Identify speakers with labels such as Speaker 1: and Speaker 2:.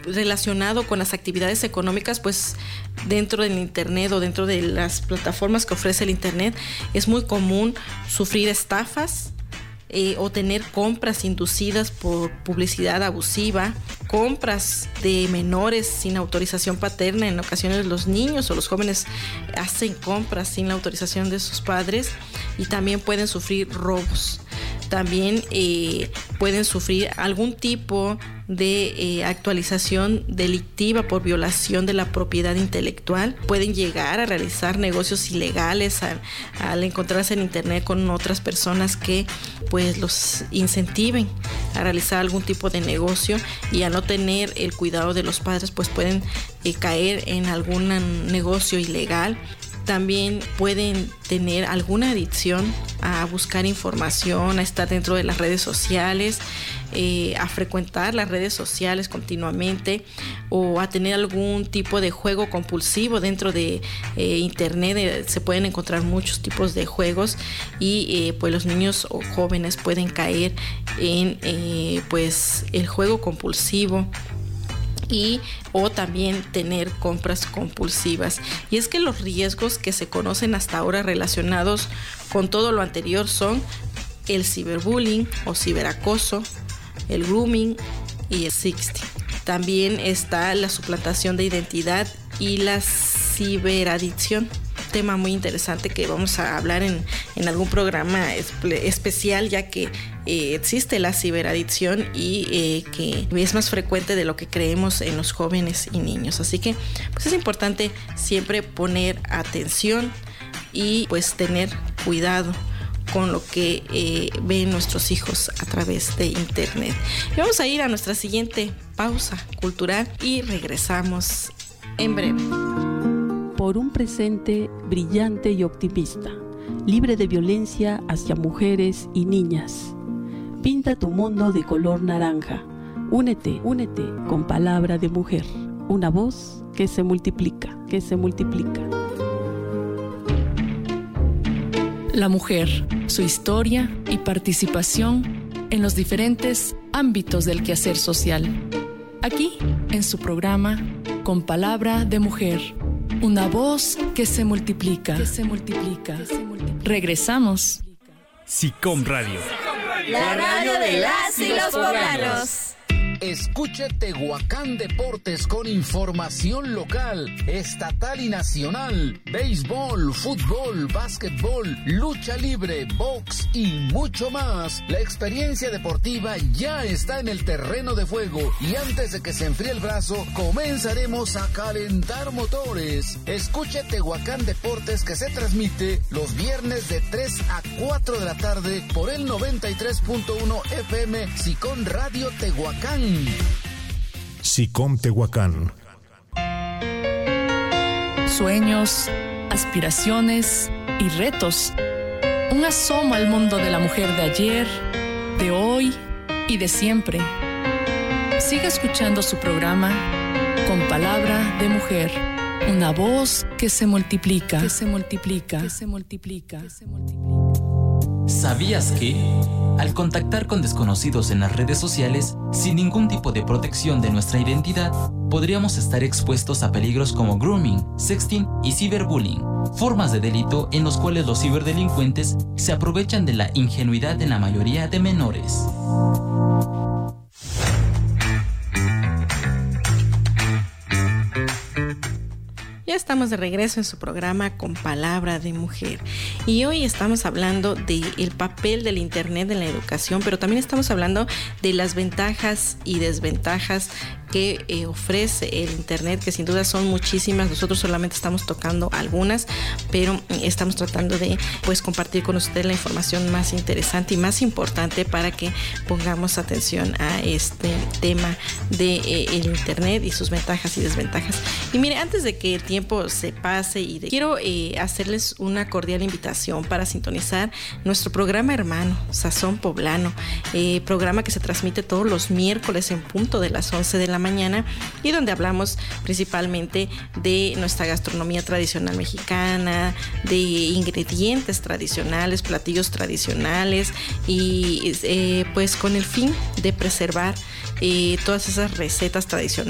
Speaker 1: relacionado con las actividades económicas, pues dentro del internet o dentro de las plataformas que ofrece el internet es muy común sufrir estafas o tener compras inducidas por publicidad abusiva, compras de menores sin autorización paterna. En ocasiones los niños o los jóvenes hacen compras sin la autorización de sus padres, y también pueden sufrir robos. También pueden sufrir algún tipo de actualización delictiva por violación de la propiedad intelectual. Pueden llegar a realizar negocios ilegales al encontrarse en internet con otras personas que pues los incentiven a realizar algún tipo de negocio, y al no tener el cuidado de los padres pues pueden caer en algún negocio ilegal. También pueden tener alguna adicción a buscar información, a estar dentro de las redes sociales, a frecuentar las redes sociales continuamente, o a tener algún tipo de juego compulsivo dentro de internet. Se pueden encontrar muchos tipos de juegos, y pues los niños o jóvenes pueden caer en pues el juego compulsivo, o también tener compras compulsivas. Y es que los riesgos que se conocen hasta ahora relacionados con todo lo anterior son el ciberbullying o ciberacoso, el grooming y el sexting. También está la suplantación de identidad y la ciberadicción, tema muy interesante que vamos a hablar en algún programa especial, ya que existe la ciberadicción y que es más frecuente de lo que creemos en los jóvenes y niños. Así que pues es importante siempre poner atención y pues tener cuidado con lo que ven nuestros hijos a través de internet. Y vamos a ir a nuestra siguiente pausa cultural y regresamos en breve.
Speaker 2: Por un presente brillante y optimista, libre de violencia hacia mujeres y niñas. Pinta tu mundo de color naranja. Únete con Palabra de Mujer. Una voz que se multiplica.
Speaker 3: La mujer, su historia y participación en los diferentes ámbitos del quehacer social. Aquí, en su programa, con Palabra de Mujer. Una voz que se multiplica. Regresamos.
Speaker 4: SICOM Radio.
Speaker 5: La radio de las y los poblanos.
Speaker 6: Escuche Tehuacán Deportes con información local, estatal y nacional, béisbol, fútbol, básquetbol, lucha libre, box y mucho más. La experiencia deportiva ya está en el terreno de juego, y antes de que se enfríe el brazo, comenzaremos a calentar motores. Escuche Tehuacán Deportes, que se transmite los viernes de 3 a 4 de la tarde por el 93.1 FM SICOM Radio Tehuacán.
Speaker 4: SICOM Tehuacán.
Speaker 3: Sueños, aspiraciones y retos. Un asomo al mundo de la mujer de ayer, de hoy y de siempre. Siga escuchando su programa con Palabra de Mujer. Una voz que se multiplica.
Speaker 7: ¿Sabías que? Al contactar con desconocidos en las redes sociales, sin ningún tipo de protección de nuestra identidad, podríamos estar expuestos a peligros como grooming, sexting y ciberbullying, formas de delito en los cuales los ciberdelincuentes se aprovechan de la ingenuidad de la mayoría de menores.
Speaker 1: Ya estamos de regreso en su programa con Palabra de Mujer, y hoy estamos hablando del papel del internet en la educación, pero también estamos hablando de las ventajas y desventajas que ofrece el internet, que sin duda son muchísimas. Nosotros solamente estamos tocando algunas, pero estamos tratando de pues compartir con usted la información más interesante y más importante para que pongamos atención a este tema de el internet y sus ventajas y desventajas. Y mire, antes de que el tiempo se pase, quiero hacerles una cordial invitación para sintonizar nuestro programa hermano Sazón Poblano, programa que se transmite todos los miércoles en punto de las 11 de la mañana, y donde hablamos principalmente de nuestra gastronomía tradicional mexicana, de ingredientes tradicionales, platillos tradicionales, y pues con el fin de preservar todas esas recetas tradicionales